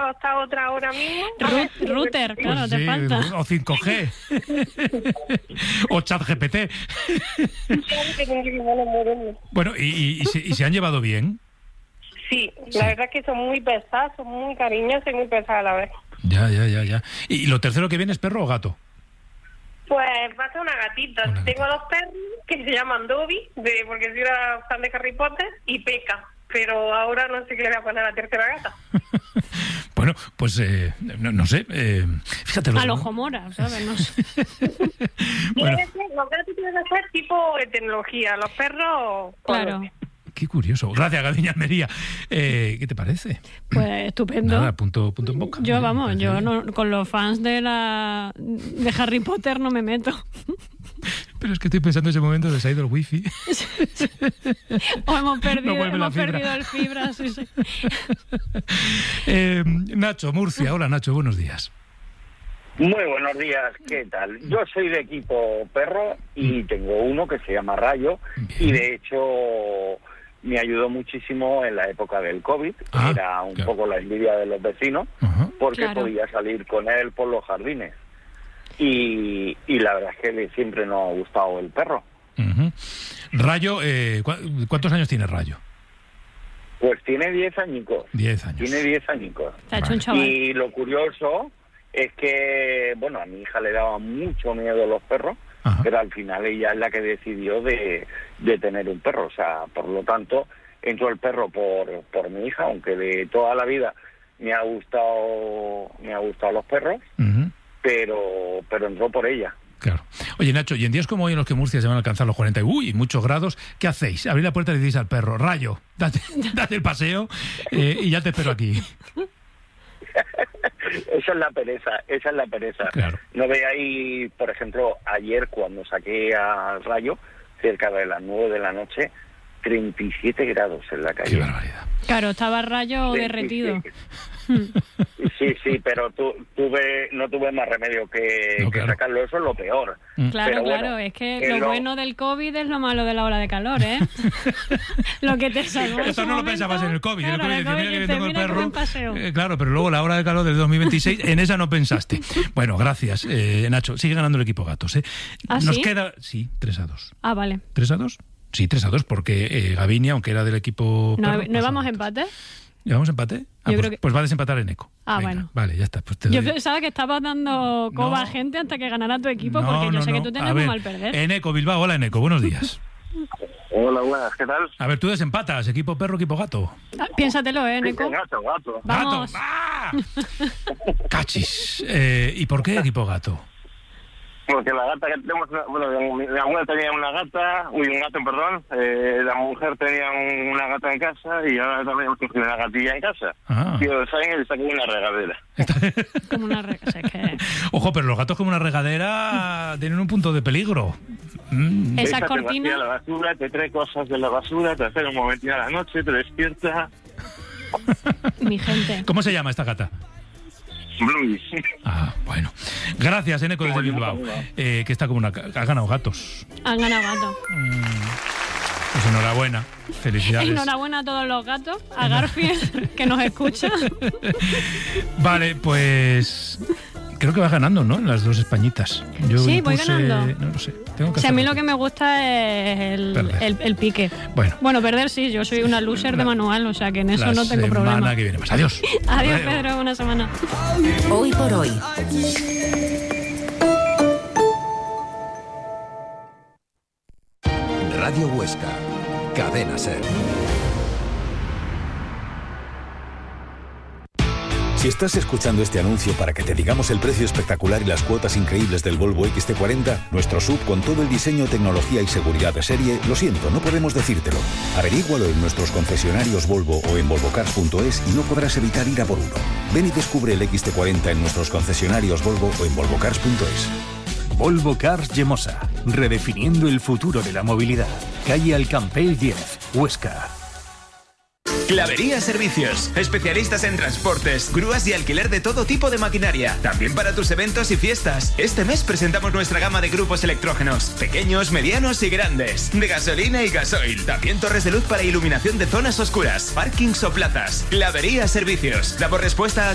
hasta otra hora mismo. Router, claro, Pues te sí, falta. o 5G. O ChatGPT. Bueno, ¿y se han llevado bien? Sí, la verdad es que son muy pesados, son muy cariñosos y muy pesados a la vez. Ya. ¿Y lo tercero que viene es perro o gato? Pues va a ser una gatita. Tengo dos perros que se llaman Dobby, porque yo era fan de Harry Potter, y Peca. Pero ahora no sé qué le voy a poner a la tercera gata. Bueno, pues no sé. Fíjate. Al ojo mora, ¿sabes? No sé. Bueno. Los gatos tienen que ser tipo de tecnología, los perros... Claro. Qué curioso. Gracias, Gaviña Almería. ¿Qué te parece? Pues estupendo. Nada, punto en boca. Yo, vamos, no, con los fans de Harry Potter no me meto. Pero es que estoy pensando en ese momento de se ha ido el wifi. O hemos perdido, No perdido el fibra, sí. Nacho, Murcia. Hola, Nacho, buenos días. Muy buenos días, ¿qué tal? Yo soy de equipo perro y tengo uno que se llama Rayo. Bien. Y de hecho me ayudó muchísimo en la época del COVID, que era un poco la envidia de los vecinos, porque podía salir con él por los jardines. Y la verdad es que siempre nos ha gustado el perro. Rayo, ¿cuántos años tiene Rayo? Pues tiene 10 añicos. 10 años. Tiene 10 añicos. Está hecho un chaval. Y lo curioso es que, bueno, a mi hija le daban mucho miedo los perros, pero al final ella es la que decidió de tener un perro. O sea, por lo tanto, entró el perro por mi hija, aunque de toda la vida me ha gustado los perros, pero entró por ella. Claro. Oye, Nacho, y en días como hoy en los que Murcia se van a alcanzar los 40 y muchos grados, ¿qué hacéis? Abrir la puerta y le decís al perro, Rayo, date el paseo y ya te espero aquí. Esa es la pereza. Claro. No veáis, por ejemplo, ayer cuando saqué a Rayo, cerca de las 9 de la noche, 37 grados en la calle. Qué barbaridad. Claro, estaba Rayo derretido. Sí, pero no tuve más remedio que sacarlo. Eso es lo peor. Claro, bueno, es que lo bueno del COVID es lo malo de la ola de calor, ¿eh? Lo que te salvó. Esto no lo pensabas en el COVID. Claro, el COVID dice, mira que tengo el mira perro. paseo. Claro, pero luego la hora de calor del 2026, en esa no pensaste. Bueno, gracias, Nacho. Sigue ganando el equipo gatos, ¿eh? ¿Ah, Nos sí? queda... Sí, 3-2. Ah, vale. ¿3-2? Sí, 3-2, porque Gavinia, aunque era del equipo... ¿No perro, íbamos empate? ¿Llevamos empate? Pues va a desempatar en Eco. Ah, Venga, bueno. Vale, ya está. Pues Yo pensaba que estabas dando coba a gente hasta que ganara tu equipo, porque yo sé que tú tienes muy mal perder. Eneco, Bilbao. Hola, Eneco. Buenos días. Hola, buenas. ¿Qué tal? A ver, tú desempatas. Equipo perro, equipo gato. Piénsatelo, Nico. Gato. Vamos. ¡Gato! ¡Ah! Cachis. ¿Y por qué equipo gato? Porque la gata que tenemos, mi abuela tenía un gato, perdón, la mujer tenía una gata en casa y ahora también hemos cogido una gatilla en casa. Tío, ¿saben? Está como una regadera. Como una regadera. Que... Ojo, pero los gatos como una regadera tienen un punto de peligro. Esa Te cortina... vacía la basura, te trae cosas de la basura, te hace un momentín a la noche, te despierta. Mi gente. ¿Cómo se llama esta gata? Blues. Bueno. Gracias, Eneco, desde Bilbao. Que está como una... Ha ganado gatos. Han ganado gato. Pues enhorabuena. Felicidades. Enhorabuena a todos los gatos. A Garfield, que nos escucha. Vale, pues... Creo que va ganando, ¿no? En las dos Españitas. Yo sí, voy ganando. No lo sé. Tengo que a mí lo que me gusta es el pique. Bueno, perder sí. Yo soy una loser de manual, o sea que en eso no tengo problema. La semana que viene más. Adiós. Adiós, Pedro. Una semana. Hoy por hoy. Radio Huesca. Cadena SER. Si estás escuchando este anuncio para que te digamos el precio espectacular y las cuotas increíbles del Volvo XT40, nuestro SUV con todo el diseño, tecnología y seguridad de serie, lo siento, no podemos decírtelo. Averígualo en nuestros concesionarios Volvo o en volvocars.es y no podrás evitar ir a por uno. Ven y descubre el XT40 en nuestros concesionarios Volvo o en volvocars.es. Volvo Cars Llemosa, redefiniendo el futuro de la movilidad. Calle Alcampell 10, Huesca. Clavería Servicios, especialistas en transportes, grúas y alquiler de todo tipo de maquinaria, también para tus eventos y fiestas. Este mes presentamos nuestra gama de grupos electrógenos, pequeños, medianos y grandes, de gasolina y gasoil, también torres de luz para iluminación de zonas oscuras, parkings o plazas. Clavería Servicios, damos respuesta a